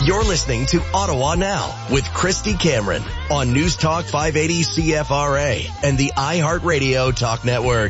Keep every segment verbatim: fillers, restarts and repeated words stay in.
You're listening to Ottawa Now with Christy Cameron on News Talk five eighty C F R A and the iHeartRadio Talk Network.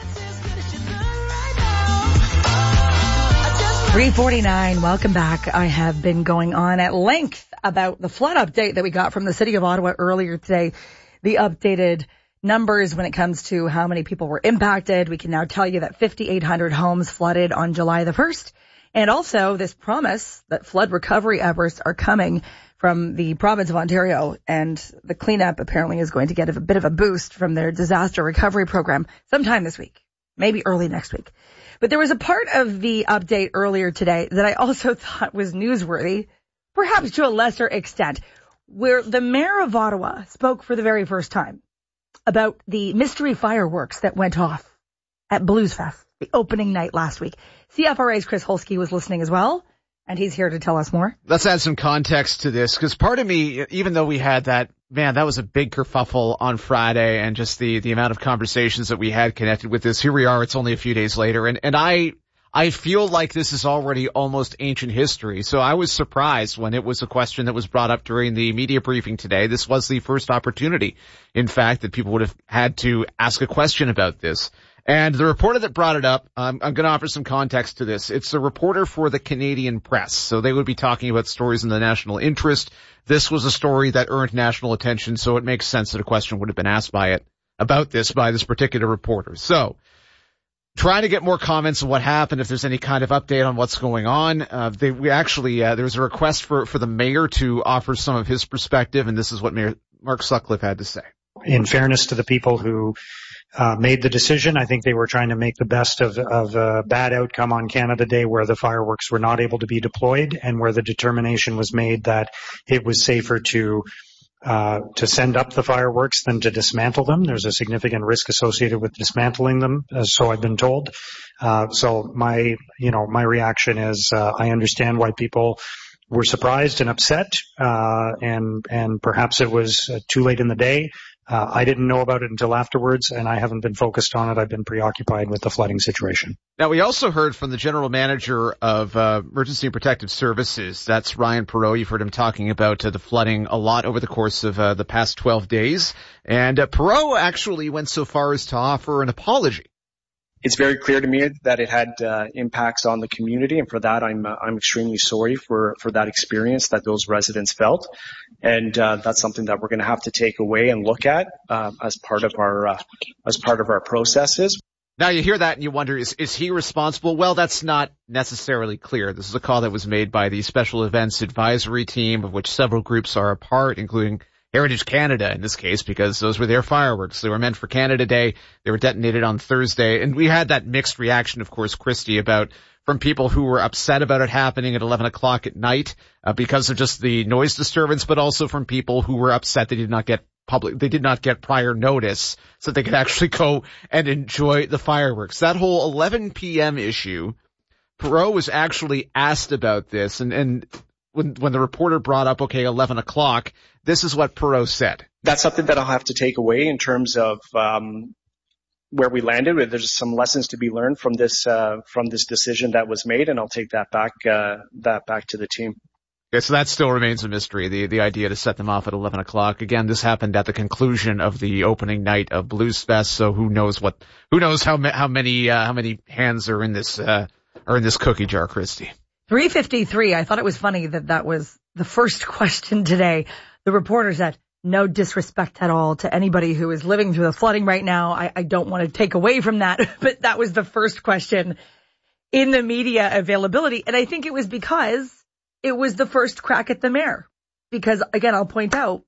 three forty-nine, welcome back. I have been going on at length about the flood update that we got from the City of Ottawa earlier today. The updated numbers when it comes to how many people were impacted. We can now tell you that fifty-eight hundred homes flooded on July the first. And also this promise that flood recovery efforts are coming from the province of Ontario, and the cleanup apparently is going to get a bit of a boost from their disaster recovery program sometime this week, maybe early next week. But there was a part of the update earlier today that I also thought was newsworthy, perhaps to a lesser extent, where the mayor of Ottawa spoke for the very first time about the mystery fireworks that went off at Blues Fest, the opening night last week. C F R A's Chris Holsky was listening as well, and he's here to tell us more. Let's add some context to this, because part of me, even though we had that, man, that was a big kerfuffle on Friday, and just the, the amount of conversations that we had connected with this, here we are, it's only a few days later, and, and I, I feel like this is already almost ancient history. So I was surprised when it was a question that was brought up during the media briefing today. This was the first opportunity, in fact, that people would have had to ask a question about this. And the reporter that brought it up, um, I'm going to offer some context to this. It's a reporter for the Canadian Press. So they would be talking about stories in the national interest. This was a story that earned national attention, so it makes sense that a question would have been asked by it, about this by this particular reporter. So, trying to get more comments on what happened, if there's any kind of update on what's going on. Uh, they, we actually, uh, there was a request for, for the mayor to offer some of his perspective, and this is what Mayor Mark Sutcliffe had to say. In fairness to the people who uh, made the decision, I think they were trying to make the best of, of a bad outcome on Canada Day, where the fireworks were not able to be deployed and where the determination was made that it was safer to Uh, to send up the fireworks than to dismantle them. There's a significant risk associated with dismantling them, uh, so I've been told. Uh, so my, you know, my reaction is, uh, I understand why people were surprised and upset, uh, and, and perhaps it was uh, too late in the day. Uh, I didn't know about it until afterwards, and I haven't been focused on it. I've been preoccupied with the flooding situation. Now, we also heard from the general manager of uh, Emergency and Protective Services. That's Ryan Perreault. You've heard him talking about uh, the flooding a lot over the course of uh, the past twelve days. And uh, Perreault actually went so far as to offer an apology. It's very clear to me that it had uh, impacts on the community, and for that, I'm uh, I'm extremely sorry for for that experience that those residents felt, and uh, that's something that we're going to have to take away and look at uh, as part of our uh, as part of our processes. Now you hear that and you wonder, is is he responsible? Well, that's not necessarily clear. This is a call that was made by the Special Events Advisory Team, of which several groups are a part, including Heritage Canada in this case, because those were their fireworks. They were meant for Canada Day. They were detonated on Thursday. And we had that mixed reaction, of course, Christy, about from people who were upset about it happening at eleven o'clock at night uh, because of just the noise disturbance, but also from people who were upset they did not get public, they did not get prior notice so that they could actually go and enjoy the fireworks. That whole eleven p.m. issue, Perreault was actually asked about this, and, and when, when the reporter brought up, okay, eleven o'clock, this is what Perreault said. That's something that I'll have to take away in terms of um, where we landed. There's some lessons to be learned from this uh, from this decision that was made, and I'll take that back uh, that back to the team. Okay, so that still remains a mystery. The the idea to set them off at eleven o'clock. Again, this happened at the conclusion of the opening night of Blues Fest, so who knows what who knows how how many uh, how many hands are in this uh, are in this cookie jar, Christy. three fifty-three. I thought it was funny that that was the first question today. The reporter said, no disrespect at all to anybody who is living through the flooding right now. I, I don't want to take away from that, but that was the first question in the media availability. And I think it was because it was the first crack at the mayor. Because, again, I'll point out,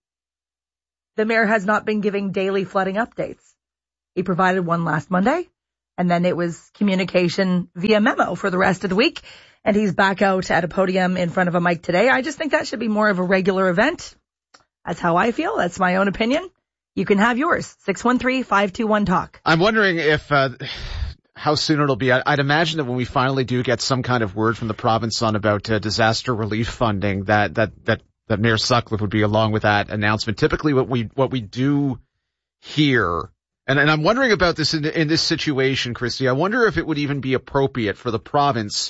the mayor has not been giving daily flooding updates. He provided one last Monday, and then it was communication via memo for the rest of the week. And he's back out at a podium in front of a mic today. I just think that should be more of a regular event. That's how I feel. That's my own opinion. You can have yours. six one three, five two one, talk. I'm wondering if, uh, how soon it'll be. I'd imagine that when we finally do get some kind of word from the province on about uh, disaster relief funding, that, that, that, that Mayor Sutcliffe would be along with that announcement. Typically what we, what we do here, and, and I'm wondering about this in, in this situation, Christy, I wonder if it would even be appropriate for the province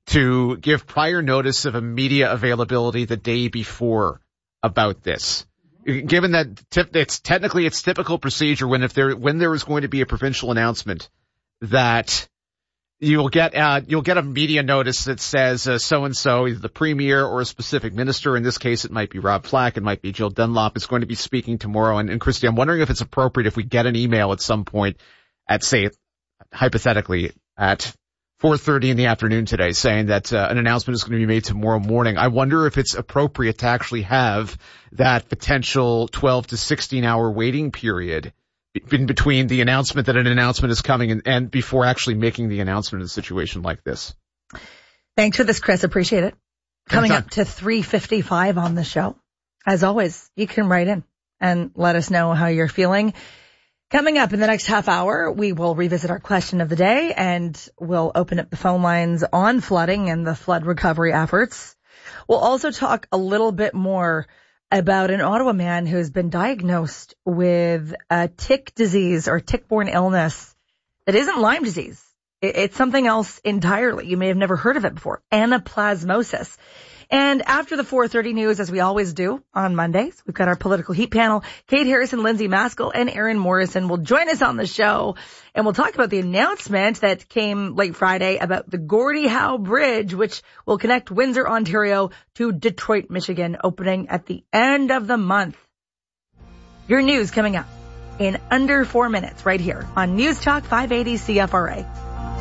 to give prior notice of a media availability the day before about this. Given that it's technically it's typical procedure when if there when there is going to be a provincial announcement that you'll get uh, you'll get a media notice that says uh, so and so, either the premier or a specific minister. In this case, it might be Rob Flack, it might be Jill Dunlop, is going to be speaking tomorrow. And, and Christy, I'm wondering if it's appropriate if we get an email at some point at, say, hypothetically at four thirty in the afternoon today saying that uh, an announcement is going to be made tomorrow morning. I wonder if it's appropriate to actually have that potential twelve to sixteen hour waiting period in between the announcement that an announcement is coming and, and before actually making the announcement in a situation like this. Thanks for this, Chris. Appreciate it. Coming Anytime. up to three fifty-five on the show. As always, you can write in and let us know how you're feeling. Coming up in the next half hour, we will revisit our question of the day and we'll open up the phone lines on flooding and the flood recovery efforts. We'll also talk a little bit more about an Ottawa man who's been diagnosed with a tick disease or tick-borne illness that isn't Lyme disease. It's something else entirely. You may have never heard of it before. Anaplasmosis. And after the four thirty news, as we always do on Mondays, we've got our political heat panel. Kate Harrison, Lindsay Maskell, and Aaron Morrison will join us on the show. And we'll talk about the announcement that came late Friday about the Gordie Howe Bridge, which will connect Windsor, Ontario to Detroit, Michigan, opening at the end of the month. Your news coming up in under four minutes right here on News Talk five eighty C F R A.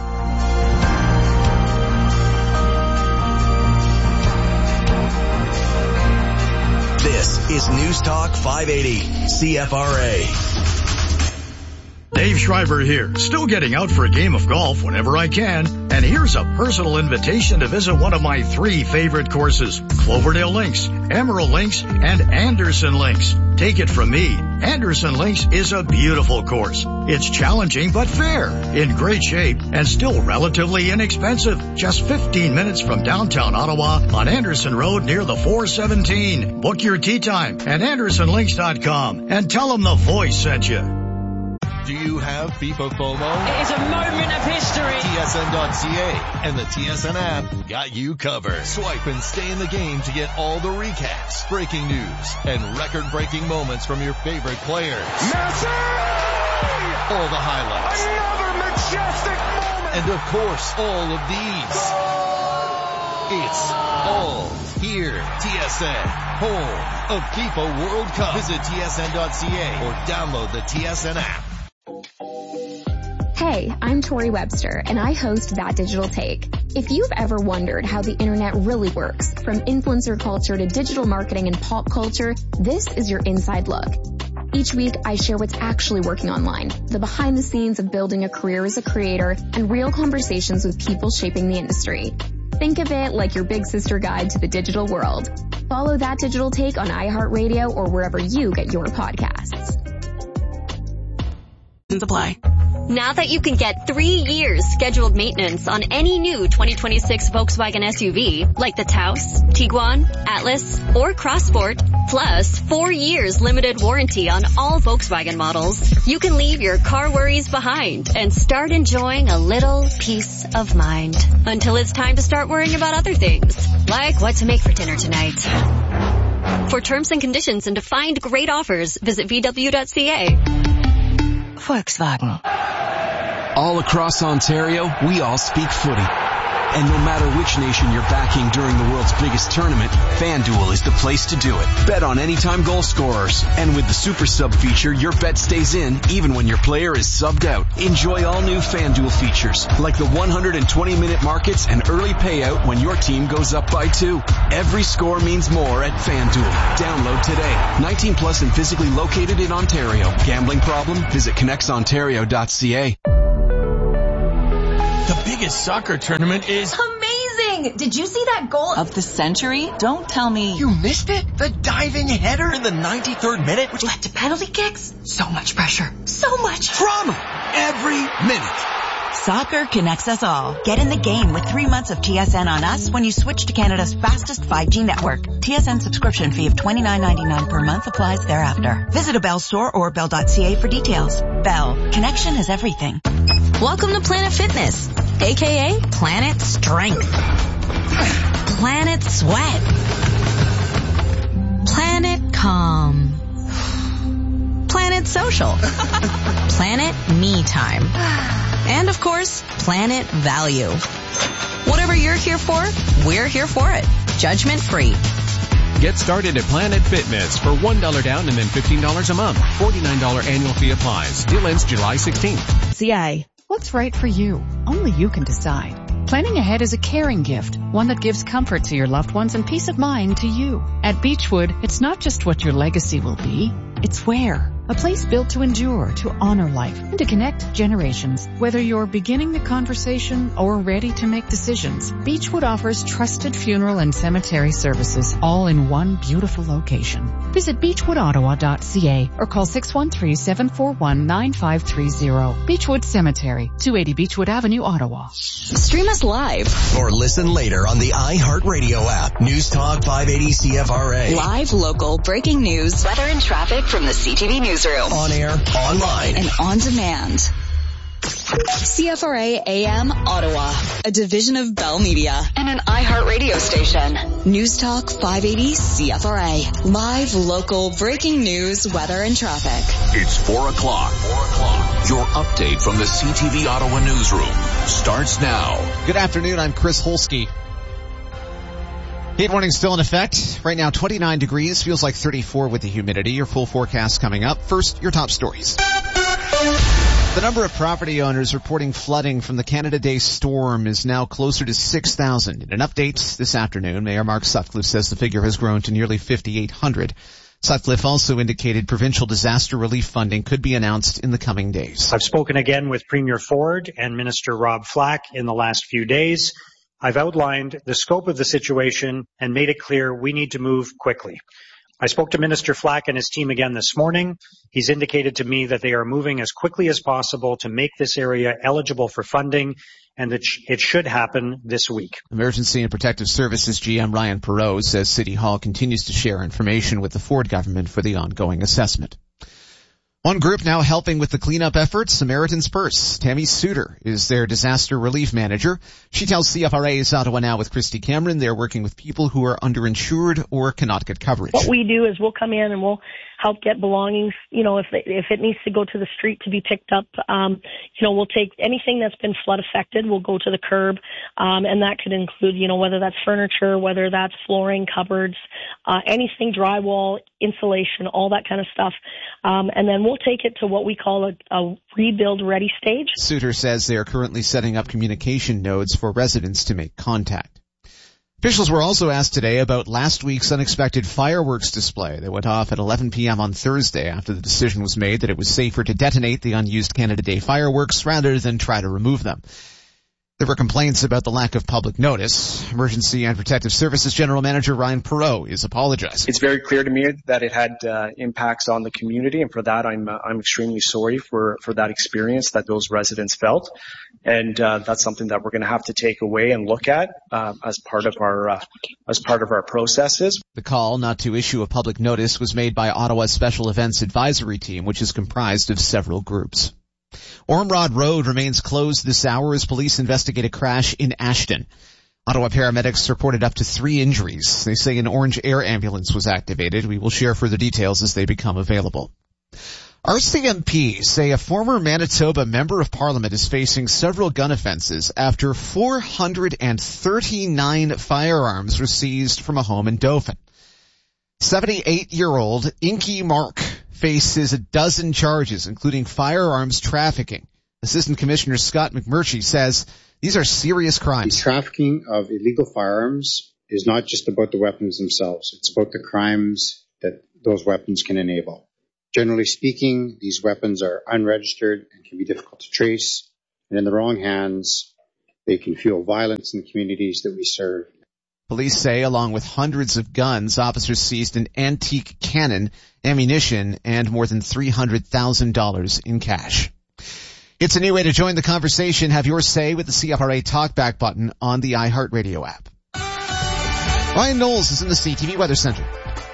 This is News Talk five eighty C F R A. Dave Schreiber here, still getting out for a game of golf whenever I can. And here's a personal invitation to visit one of my three favorite courses, Cloverdale Links, Emerald Links, and Anderson Links. Take it from me, Anderson Links is a beautiful course. It's challenging but fair, in great shape, and still relatively inexpensive. Just fifteen minutes from downtown Ottawa on Anderson Road near the four seventeen. Book your tee time at anderson links dot com and tell them the voice sent you. Do you have FIFA FOMO? It is a moment of history. T S N dot C A and the T S N app got you covered. Swipe and stay in the game to get all the recaps, breaking news, and record-breaking moments from your favorite players. Messi! All the highlights. Another majestic moment! And of course, all of these. Goal! It's all here. T S N, home of FIFA World Cup. Visit T S N dot C A or download the T S N app. Hey, I'm Tori Webster, and I host That Digital Take. If you've ever wondered how the internet really works, from influencer culture to digital marketing and pop culture, this is your inside look. Each week, I share what's actually working online, the behind the scenes of building a career as a creator, and real conversations with people shaping the industry. Think of it like your big sister guide to the digital world. Follow That Digital Take on iHeartRadio or wherever you get your podcasts. Apply. Now that you can get three years scheduled maintenance on any new twenty twenty-six Volkswagen S U V, like the Taos, Tiguan, Atlas, or Crossport, plus four years limited warranty on all Volkswagen models, you can leave your car worries behind and start enjoying a little peace of mind. Until it's time to start worrying about other things, like what to make for dinner tonight. For terms and conditions and to find great offers, visit V W dot C A. Volkswagen. All across Ontario, we all speak footy. And no matter which nation you're backing during the world's biggest tournament, FanDuel is the place to do it. Bet on anytime goal scorers. And with the Super Sub feature, your bet stays in even when your player is subbed out. Enjoy all new FanDuel features, like the one hundred twenty minute markets and early payout when your team goes up by two. Every score means more at FanDuel. Download today. nineteen plus and physically located in Ontario. Gambling problem? Visit connects ontario dot c a. The biggest soccer tournament is amazing! Did you see that goal of the century? Don't tell me you missed it. The diving header in the ninety-third minute, which led to penalty kicks. So much pressure. So much drama every minute. Soccer connects us all. Get in the game with three months of T S N on us when you switch to Canada's fastest five G network. T S N subscription fee of twenty-nine ninety-nine per month applies thereafter. Visit a Bell store or bell dot c a for details. Bell. Connection is everything. Welcome to Planet Fitness, aka Planet Strength. Planet Sweat. Planet Calm. Planet Social. Planet Me Time. And of course, Planet Value. Whatever you're here for, we're here for it. Judgment free. Get started at Planet Fitness for one dollar down and then fifteen dollars a month. forty-nine dollars annual fee applies. Deal ends July sixteenth. C I. What's right for you? Only you can decide. Planning ahead is a caring gift, one that gives comfort to your loved ones and peace of mind to you. At Beechwood, it's not just what your legacy will be, it's where. A place built to endure, to honor life, and to connect generations. Whether you're beginning the conversation or ready to make decisions, Beechwood offers trusted funeral and cemetery services, all in one beautiful location. Visit beechwood ottawa dot c a or call six one three, seven four one, nine five three zero. Beechwood Cemetery, two eighty Beechwood Avenue, Ottawa. Stream us live or listen later on the iHeartRadio app. News Talk five eighty C F R A. Live, local, breaking news, weather and traffic from the C T V Newsroom. On air, online, and on demand. C F R A A M Ottawa, a division of Bell Media and an iHeartRadio station. News Talk five eighty C F R A. Live, local, breaking news, weather, and traffic. It's four o'clock. Four o'clock. Your update from the C T V Ottawa newsroom starts now. Good afternoon. I'm Chris Holsky. Heat warning still in effect. Right now, twenty-nine degrees. Feels like thirty-four with the humidity. Your full forecast coming up. First, your top stories. The number of property owners reporting flooding from the Canada Day storm is now closer to six thousand. In an update this afternoon, Mayor Mark Sutcliffe says the figure has grown to nearly fifty-eight hundred. Sutcliffe also indicated provincial disaster relief funding could be announced in the coming days. I've spoken again with Premier Ford and Minister Rob Flack in the last few days. I've outlined the scope of the situation and made it clear we need to move quickly. I spoke to Minister Flack and his team again this morning. He's indicated to me that they are moving as quickly as possible to make this area eligible for funding and that it should happen this week. Emergency and Protective Services G M Ryan Perot says City Hall continues to share information with the Ford government for the ongoing assessment. One group now helping with the cleanup efforts, Samaritan's Purse. Tammy Suter is their disaster relief manager. She tells C F R A's Ottawa Now with Christy Cameron they're working with people who are underinsured or cannot get coverage. What we do is we'll come in and we'll help get belongings, you know, if they, if it needs to go to the street to be picked up, um, you know, we'll take anything that's been flood affected, we'll go to the curb, um, and that could include, you know, whether that's furniture, whether that's flooring, cupboards, uh, anything, drywall, insulation, all that kind of stuff. Um, and then we'll take it to what we call a, a rebuild ready stage. Suter says they are currently setting up communication nodes for residents to make contact. Officials were also asked today about last week's unexpected fireworks display that went off at eleven p.m. on Thursday after the decision was made that it was safer to detonate the unused Canada Day fireworks rather than try to remove them. There were complaints about the lack of public notice. Emergency and Protective Services General Manager Ryan Perot is apologizing. It's very clear to me that it had uh, impacts on the community, and for that I'm uh, I'm extremely sorry for, for that experience that those residents felt. And uh, that's something that we're going to have to take away and look at uh, as part of our uh, as part of our processes. The call not to issue a public notice was made by Ottawa's Special Events Advisory Team, which is comprised of several groups. Ormrod Road remains closed this hour as police investigate a crash in Ashton. Ottawa paramedics reported up to three injuries. They say an Orange Air ambulance was activated. We will share further details as they become available. R C M P say a former Manitoba member of parliament is facing several gun offenses after four hundred thirty-nine firearms were seized from a home in Dauphin. seventy-eight-year-old Inky Mark faces a dozen charges, including firearms trafficking. Assistant Commissioner Scott McMurtry says these are serious crimes. The trafficking of illegal firearms is not just about the weapons themselves. It's about the crimes that those weapons can enable. Generally speaking, these weapons are unregistered and can be difficult to trace. And in the wrong hands, they can fuel violence in the communities that we serve. Police say, along with hundreds of guns, officers seized an antique cannon, ammunition, and more than three hundred thousand dollars in cash. It's a new way to join the conversation. Have your say with the C F R A Talkback button on the iHeartRadio app. Ryan Knowles is in the C T V Weather Center.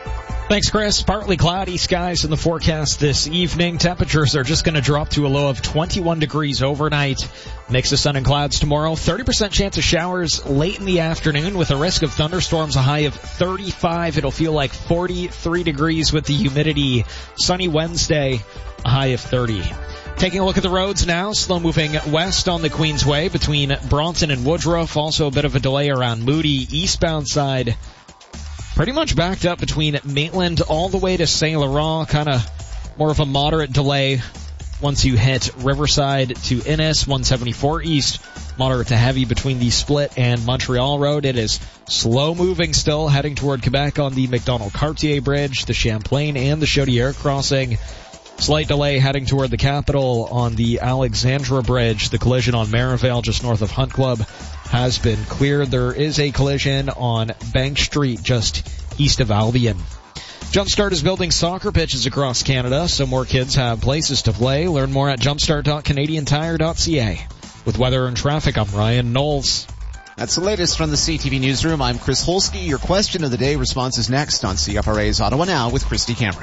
Thanks, Chris. Partly cloudy skies in the forecast this evening. Temperatures are just going to drop to a low of twenty-one degrees overnight. Mix of sun and clouds tomorrow. thirty percent chance of showers late in the afternoon with a risk of thunderstorms, a high of thirty-five. It'll feel like forty-three degrees with the humidity. Sunny Wednesday, a high of thirty. Taking a look at the roads now, slow moving west on the Queensway between Bronson and Woodruff. Also a bit of a delay around Moody. Eastbound side, pretty much backed up between Maitland all the way to Saint Laurent. Kind of more of a moderate delay once you hit Riverside to Innis. one seventy-four East, moderate to heavy between the Split and Montreal Road. It is slow moving still, heading toward Quebec on the McDonald-Cartier Bridge, the Champlain and the Chaudière crossing. Slight delay heading toward the capital on the Alexandra Bridge. The collision on Merivale just north of Hunt Club has been cleared. There is a collision on Bank Street just east of Albion. Jumpstart is building soccer pitches across Canada so more kids have places to play. Learn more at jumpstart dot canadian tire dot c a. With weather and traffic, I'm Ryan Knowles. That's the latest from the C T V Newsroom. I'm Chris Holsky. Your question of the day response is next on C F R A's Ottawa Now with Christy Cameron.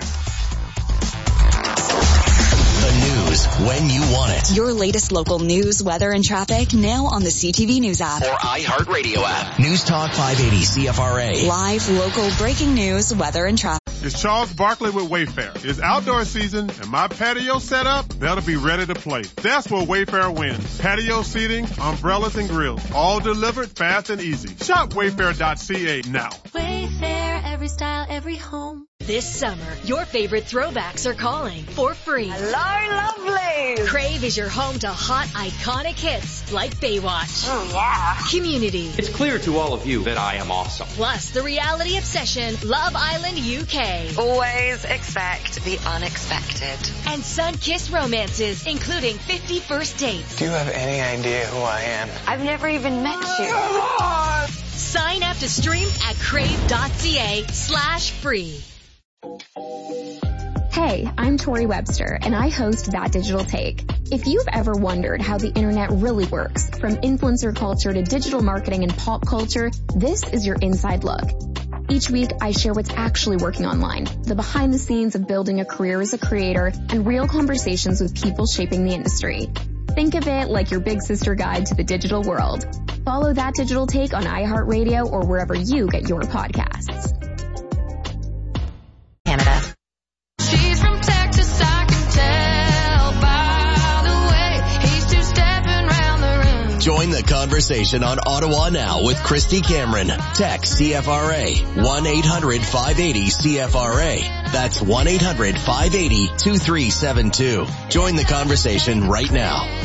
News when you want it. Your latest local news, weather, and traffic now on the C T V News app. Or iHeartRadio app. News Talk five eighty C F R A. Live, local, breaking news, weather, and traffic. It's Charles Barkley with Wayfair. It's outdoor season and my patio set up better be ready to play. That's where Wayfair wins. Patio seating, umbrellas, and grills. All delivered fast and easy. Shop wayfair dot c a now. Wayfair, every style, every home. This summer, your favorite throwbacks are calling for free. Hello, lovely! Crave is your home to hot, iconic hits like Baywatch. Oh, yeah. Community. It's clear to all of you that I am awesome. Plus, the reality obsession, Love Island U K. Always expect the unexpected. And sun-kissed romances, including fifty First Dates. Do you have any idea who I am? I've never even met you. Sign up to stream at crave dot c a slash free. Hey, I'm Tori Webster, and I host That Digital Take. If you've ever wondered how the internet really works, from influencer culture to digital marketing and pop culture, this is your inside look. Each week, I share what's actually working online, the behind the scenes of building a career as a creator, and real conversations with people shaping the industry. Think of it like your big sister guide to the digital world. Follow That Digital Take on iHeartRadio or wherever you get your podcasts. Canada. She's from Texas, I can tell by the way he's two-stepping round the room. Join the conversation on Ottawa Now with Christy Cameron. Text C F R A, one eight hundred five eighty C F R A. That's one eight hundred five eighty two three seven two. Join the conversation right now.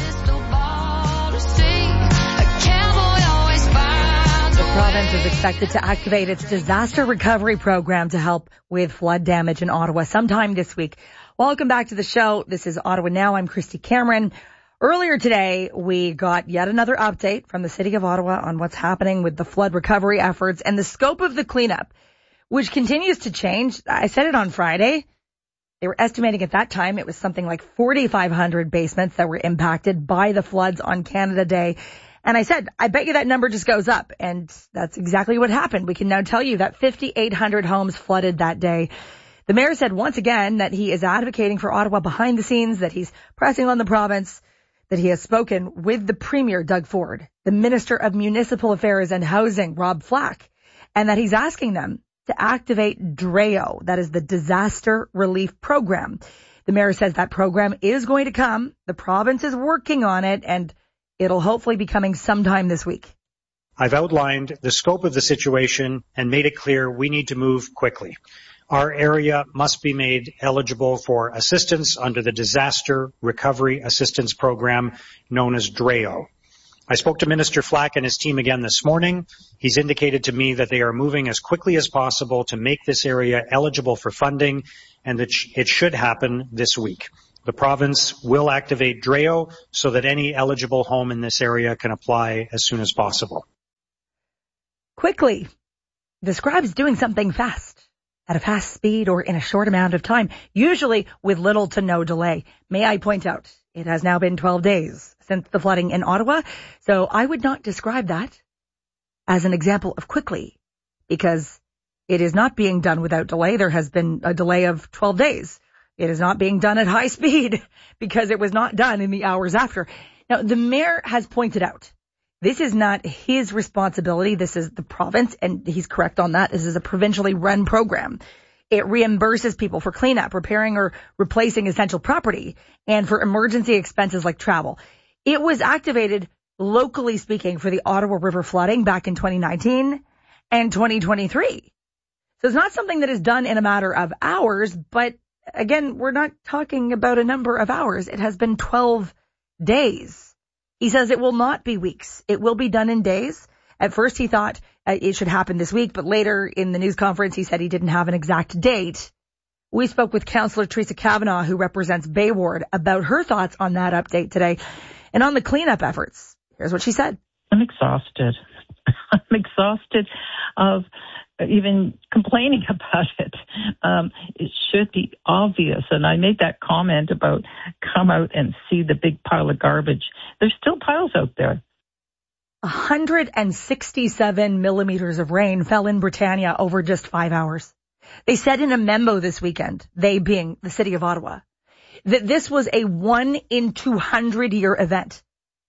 The province is expected to activate its disaster recovery program to help with flood damage in Ottawa sometime this week. Welcome back to the show. This is Ottawa Now. I'm Christy Cameron. Earlier today, we got yet another update from the City of Ottawa on what's happening with the flood recovery efforts and the scope of the cleanup, which continues to change. I said it on Friday. They were estimating at that time it was something like forty-five hundred basements that were impacted by the floods on Canada Day. And I said, I bet you that number just goes up. And that's exactly what happened. We can now tell you that fifty-eight hundred homes flooded that day. The mayor said once again that he is advocating for Ottawa behind the scenes, that he's pressing on the province, that he has spoken with the Premier, Doug Ford, the Minister of Municipal Affairs and Housing, Rob Flack, and that he's asking them to activate DREO, that is the Disaster Relief Program. The mayor says that program is going to come. The province is working on it, and it'll hopefully be coming sometime this week. I've outlined the scope of the situation and made it clear we need to move quickly. Our area must be made eligible for assistance under the Disaster Recovery Assistance Program known as DREO. I spoke to Minister Flack and his team again this morning. He's indicated to me that they are moving as quickly as possible to make this area eligible for funding, and that it should happen this week. The province will activate DREO so that any eligible home in this area can apply as soon as possible. Quickly describes doing something fast, at a fast speed or in a short amount of time, usually with little to no delay. May I point out, it has now been twelve days since the flooding in Ottawa, so I would not describe that as an example of quickly, because It is not being done without delay. There has been a delay of twelve days. It is not being done at high speed because it was not done in the hours after. Now, the mayor has pointed out this is not his responsibility. This is the province, and he's correct on that. This is a provincially run program. It reimburses people for cleanup, repairing or replacing essential property, and for emergency expenses like travel. It was activated, locally speaking, for the Ottawa River flooding back in twenty nineteen and twenty twenty-three. So it's not something that is done in a matter of hours, but again, we're not talking about a number of hours. It has been twelve days. He says it will not be weeks. It will be done in days. At first, he thought uh, it should happen this week, but later in the news conference, he said he didn't have an exact date. We spoke with Councillor Teresa Kavanagh, who represents Bay Ward, about her thoughts on that update today and on the cleanup efforts. Here's what she said. I'm exhausted. I'm exhausted of even complaining about it. Um, it should be obvious. And I made that comment about come out and see the big pile of garbage. There's still piles out there. one hundred sixty-seven millimeters of rain fell in Britannia over just five hours. They said in a memo this weekend, they being the city of Ottawa, that this was a one in two hundred year event.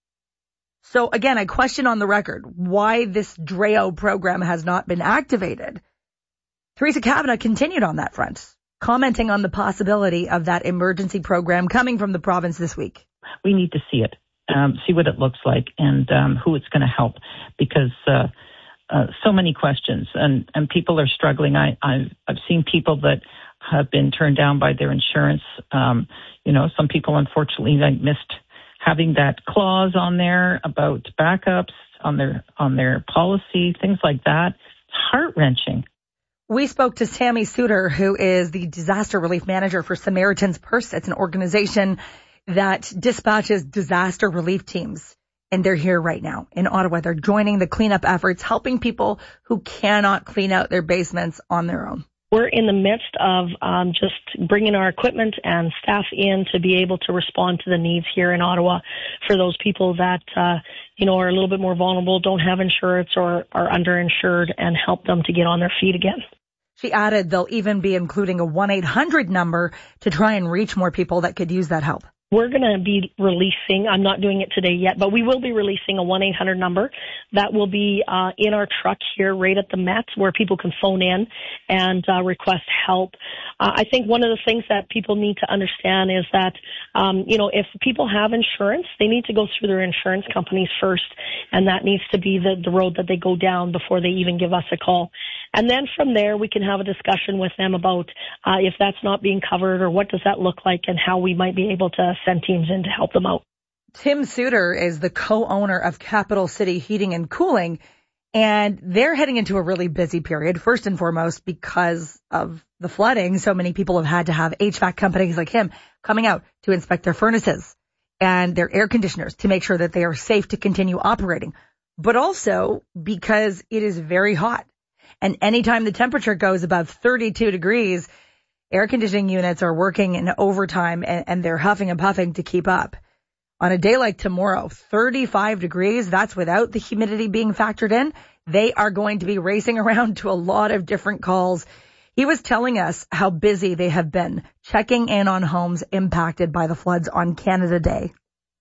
So again, I question on the record why this D R E O program has not been activated. Teresa Kavanagh continued on that front, commenting on the possibility of that emergency program coming from the province this week. We need to see it, um, see what it looks like and um, who it's going to help, because uh, uh, so many questions and, and people are struggling. I, I've, I've seen people that have been turned down by their insurance. Um, you know, some people unfortunately like, missed having that clause on there about backups on their on their policy, things like that. It's heart-wrenching. We spoke to Sammy Suter, who is the disaster relief manager for Samaritan's Purse. It's an organization that dispatches disaster relief teams, and they're here right now in Ottawa. They're joining the cleanup efforts, helping people who cannot clean out their basements on their own. We're in the midst of um, just bringing our equipment and staff in to be able to respond to the needs here in Ottawa for those people that, uh, you know, are a little bit more vulnerable, don't have insurance or are underinsured, and help them to get on their feet again. She added they'll even be including a one eight hundred number to try and reach more people that could use that help. We're going to be releasing, I'm not doing it today yet, but we will be releasing a one eight hundred number that will be uh, in our truck here right at the Met, where people can phone in and uh, request help. Uh, I think one of the things that people need to understand is that, um, you know, if people have insurance, they need to go through their insurance companies first, and that needs to be the, the road that they go down before they even give us a call. And then from there, we can have a discussion with them about uh, if that's not being covered or what does that look like and how we might be able to send teams in to help them out. Tim Suter is the co-owner of Capital City Heating and Cooling, and they're heading into a really busy period, first and foremost because of the flooding. So many people have had to have H V A C companies like him coming out to inspect their furnaces and their air conditioners to make sure that they are safe to continue operating, but also because it is very hot. And anytime the temperature goes above thirty-two degrees, air conditioning units are working in overtime and, and they're huffing and puffing to keep up. On a day like tomorrow, thirty-five degrees, that's without the humidity being factored in. They are going to be racing around to a lot of different calls. He was telling us how busy they have been checking in on homes impacted by the floods on Canada Day.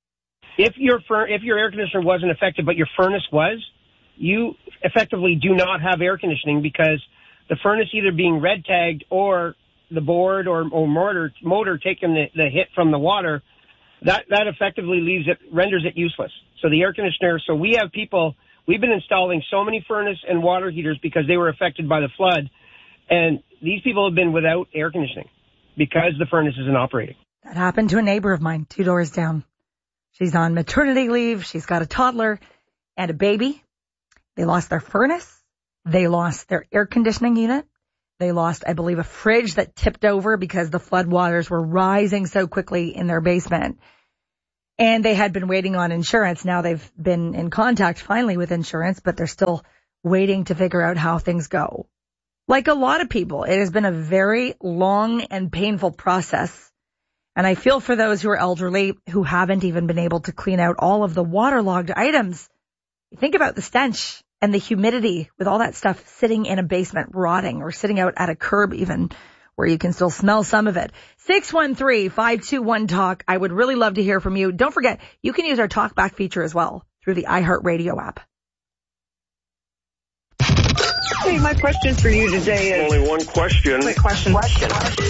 If your fur- if your air conditioner wasn't affected, but your furnace was, you effectively do not have air conditioning because the furnace either being red tagged or the board or, or motor motor taking the, the hit from the water, that, that effectively leaves it, renders it useless. So the air conditioner, so we have people, we've been installing so many furnace and water heaters because they were affected by the flood. And these people have been without air conditioning because the furnace isn't operating. That happened to a neighbor of mine two doors down. She's on maternity leave. She's got a toddler and a baby. They lost their furnace. They lost their air conditioning unit. They lost, I believe, a fridge that tipped over because the floodwaters were rising so quickly in their basement. And they had been waiting on insurance. Now they've been in contact finally with insurance, but they're still waiting to figure out how things go. Like a lot of people, it has been a very long and painful process. And I feel for those who are elderly who haven't even been able to clean out all of the waterlogged items. Think about the stench and the humidity with all that stuff sitting in a basement, rotting, or sitting out at a curb even, where you can still smell some of it. six one three, five two one, talk. I would really love to hear from you. Don't forget, you can use our TalkBack feature as well through the iHeartRadio app. Hey, my question for you today is... Only one question. Quick question. Question.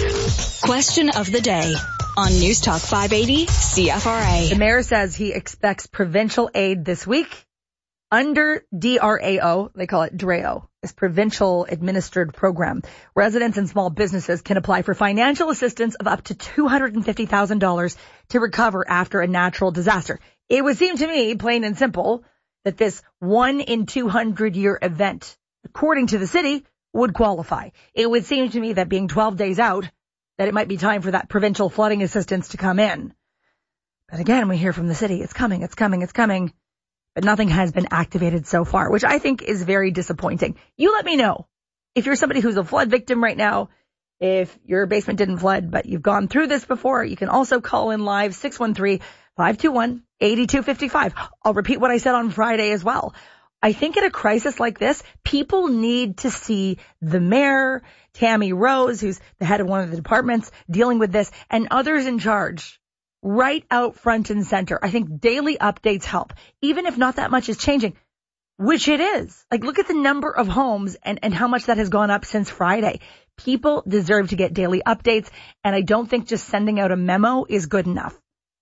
Question of the day on News Talk five eighty C F R A. The mayor says he expects provincial aid this week under D R A O. They call it D R A O. This provincial administered program. Residents and small businesses can apply for financial assistance of up to two hundred fifty thousand dollars to recover after a natural disaster. It would seem to me, plain and simple, that this one in two hundred year event, according to the city, would qualify. It would seem to me that being twelve days out, that it might be time for that provincial flooding assistance to come in. But again, we hear from the city, it's coming, it's coming, it's coming. But nothing has been activated so far, which I think is very disappointing. You let me know if you're somebody who's a flood victim right now, if your basement didn't flood, but you've gone through this before. You can also call in live six one three, five two one, eight two five five. I'll repeat what I said on Friday as well. I think in a crisis like this, people need to see the mayor, Tammy Rose, who's the head of one of the departments dealing with this, and others in charge right out front and center. I think daily updates help, even if not that much is changing, which it is. Like, look at the number of homes and, and how much that has gone up since Friday. People deserve to get daily updates, and I don't think just sending out a memo is good enough.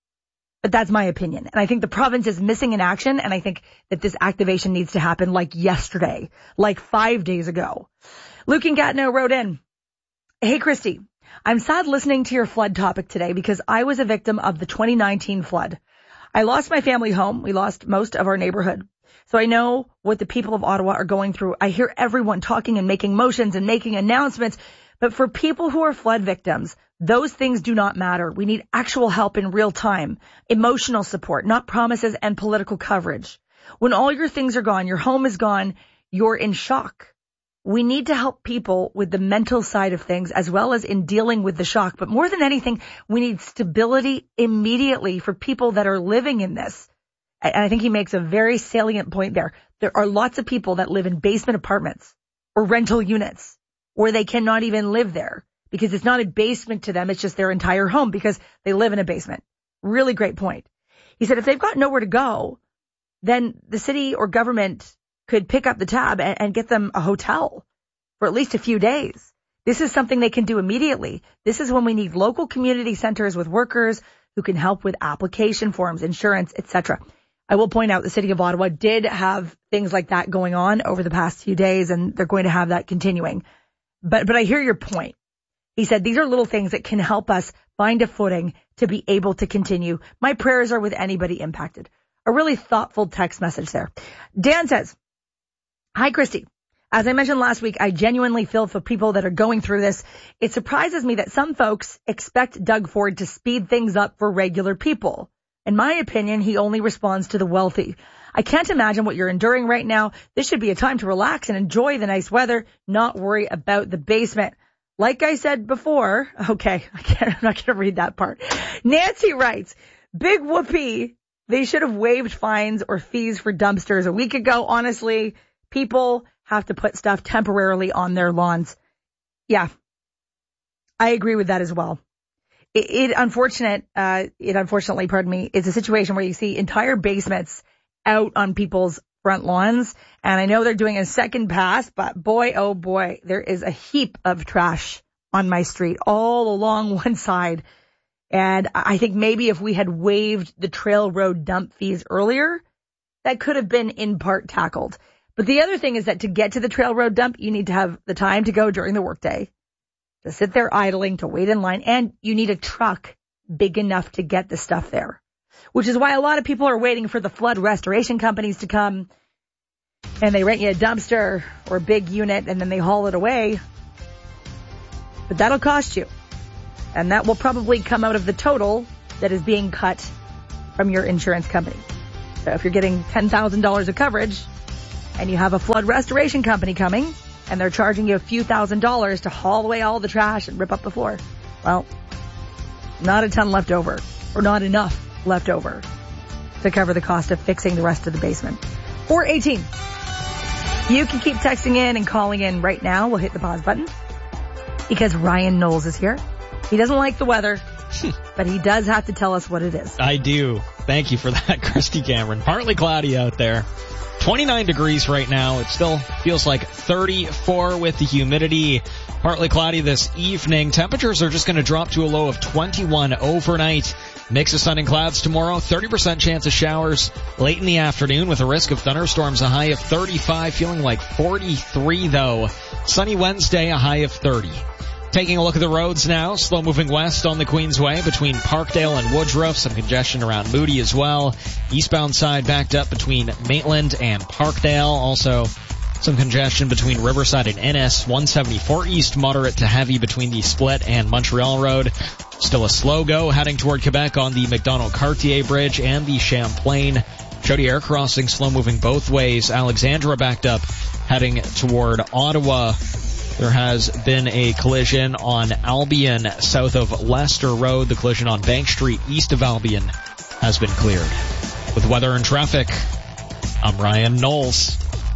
But that's my opinion. And I think the province is missing in action, and I think that this activation needs to happen like yesterday, like five days ago. Luke and Gatineau wrote in, "Hey, Christy, I'm sad listening to your flood topic today because I was a victim of the twenty nineteen flood. I lost my family home. We lost most of our neighborhood. So I know what the people of Ottawa are going through. I hear everyone talking and making motions and making announcements. But for people who are flood victims, those things do not matter. We need actual help in real time, emotional support, not promises and political coverage. When all your things are gone, your home is gone, you're in shock. We need to help people with the mental side of things as well as in dealing with the shock. But more than anything, we need stability immediately for people that are living in this." And I think he makes a very salient point there. There are lots of people that live in basement apartments or rental units where they cannot even live there because it's not a basement to them. It's just their entire home because they live in a basement. Really great point. He said if they've got nowhere to go, then the city or government could pick up the tab and, and get them a hotel for at least a few days. This is something they can do immediately. This is when we need local community centers with workers who can help with application forms, insurance, et cetera. I will point out the city of Ottawa did have things like that going on over the past few days, and they're going to have that continuing. But, but I hear your point. He said these are little things that can help us find a footing to be able to continue. My prayers are with anybody impacted. A really thoughtful text message there. Dan says, "Hi, Christy. As I mentioned last week, I genuinely feel for people that are going through this. It surprises me that some folks expect Doug Ford to speed things up for regular people. In my opinion, he only responds to the wealthy. I can't imagine what you're enduring right now. This should be a time to relax and enjoy the nice weather, not worry about the basement. Like I said before," okay, I can't, I'm not going to read that part. Nancy writes, "Big whoopee. They should have waived fines or fees for dumpsters a week ago. Honestly, people have to put stuff temporarily on their lawns." Yeah, I agree with that as well. It, it unfortunate, uh, it unfortunately, pardon me, is a situation where you see entire basements out on people's front lawns. And I know they're doing a second pass, but boy, oh boy, there is a heap of trash on my street all along one side. And I think maybe if we had waived the trail road dump fees earlier, that could have been in part tackled. But the other thing is that to get to the trail road dump, you need to have the time to go during the workday, to sit there idling, to wait in line, and you need a truck big enough to get the stuff there, which is why a lot of people are waiting for the flood restoration companies to come and they rent you a dumpster or a big unit and then they haul it away. But that'll cost you. And that will probably come out of the total that is being cut from your insurance company. So if you're getting ten thousand dollars of coverage and you have a flood restoration company coming and they're charging you a few thousand dollars to haul away all the trash and rip up the floor, well, not a ton left over, or not enough left over to cover the cost of fixing the rest of the basement. four eighteen. You can keep texting in and calling in right now. We'll hit the pause button because Ryan Knowles is here. He doesn't like the weather, but he does have to tell us what it is. I do. Thank you for that, Christy Cameron. Partly cloudy out there. twenty-nine degrees right now. It still feels like thirty-four with the humidity. Partly cloudy this evening. Temperatures are just going to drop to a low of twenty-one overnight. Mix of sun and clouds tomorrow. thirty percent chance of showers late in the afternoon with a risk of thunderstorms. A high of thirty-five, feeling like forty-three though. Sunny Wednesday, a high of thirty. Taking a look at the roads now. Slow moving west on the Queensway between Parkdale and Woodruff. Some congestion around Moody as well. Eastbound side backed up between Maitland and Parkdale. Also some congestion between Riverside and N S one seventy-four East. Moderate to heavy between the Split and Montreal Road. Still a slow go heading toward Quebec on the McDonald-Cartier Bridge and the Champlain Chaudière crossing. Slow moving both ways. Alexandra backed up heading toward Ottawa. There has been a collision on Albion south of Leicester Road. The collision on Bank Street east of Albion has been cleared. With weather and traffic, I'm Ryan Knowles.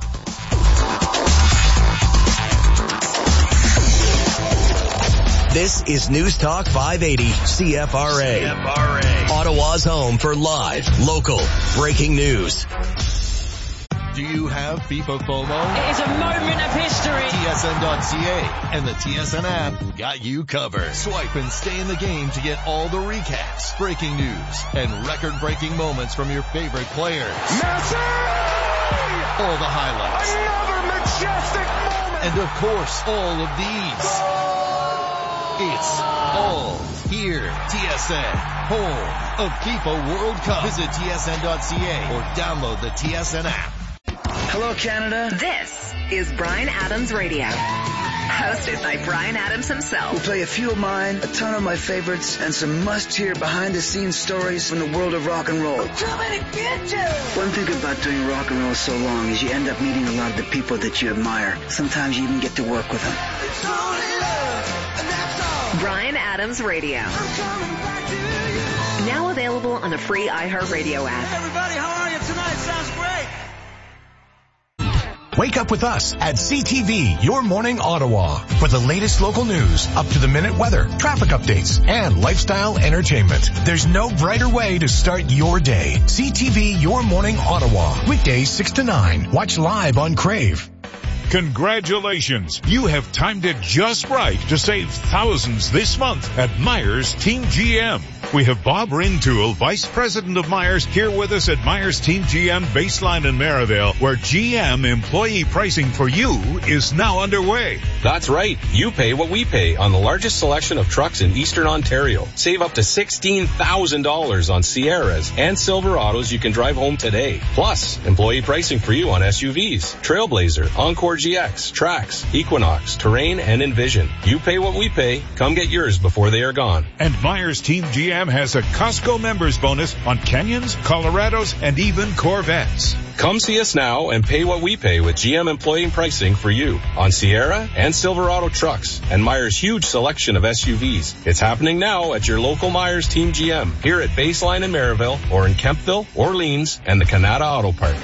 This is News Talk five eighty C F R A. C F R A. Ottawa's home for live, local, breaking news. Do you have FIFA FOMO? It is a moment of history. T S N dot C A and the T S N app got you covered. Swipe and stay in the game to get all the recaps, breaking news, and record-breaking moments from your favorite players. Messi! All the highlights. Another majestic moment! And of course, all of these. It's all here. T S N, home of FIFA World Cup. Visit T S N dot C A or download the T S N app. Hello, Canada. This is Bryan Adams Radio, hosted by Bryan Adams himself. We'll play a few of mine, a ton of my favorites, and some must-hear behind-the-scenes stories from the world of rock and roll. Too many bitches! One thing about doing rock and roll so long is you end up meeting a lot of the people that you admire. Sometimes you even get to work with them. It's only love, and that's all. Bryan Adams Radio. I'm coming back to you. Now available on the free iHeartRadio app. Hey, everybody, how are you tonight? Sounds great. Wake up with us at C T V, Your Morning Ottawa, for the latest local news, up-to-the-minute weather, traffic updates, and lifestyle entertainment. There's no brighter way to start your day. C T V, Your Morning Ottawa, weekdays six to nine. Watch live on Crave. Congratulations! You have timed it just right to save thousands this month at Myers Team G M. We have Bob Rintoul, Vice President of Myers, here with us at Myers Team G M Baseline in Merivale, where G M employee pricing for you is now underway. That's right. You pay what we pay on the largest selection of trucks in Eastern Ontario. Save up to sixteen thousand dollars on Sierras and Silverados you can drive home today. Plus, employee pricing for you on S U Vs, Trailblazer, Encore G X, Trax, Equinox, Terrain, and Envision. You pay what we pay. Come get yours before they are gone. And Myers Team G M has a Costco members bonus on Canyons, Colorados, and even Corvettes. Come see us now and pay what we pay with G M employee pricing for you on Sierra and Silverado trucks and Myers' huge selection of S U Vs. It's happening now at your local Myers Team G M here at Baseline in Merivale or in Kempville, Orleans, and the Canada Auto Park.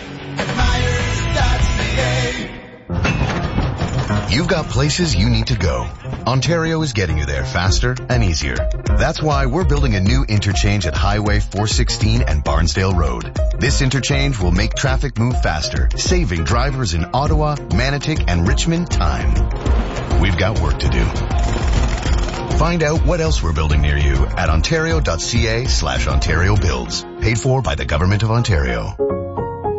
You've got places you need to go. Ontario is getting you there faster and easier. That's why we're building a new interchange at Highway four sixteen and Barnsdale Road. This interchange will make traffic move faster, saving drivers in Ottawa, Manotick, and Richmond time. We've got work to do. Find out what else we're building near you at ontario.ca slash Ontario Builds. Paid for by the Government of Ontario.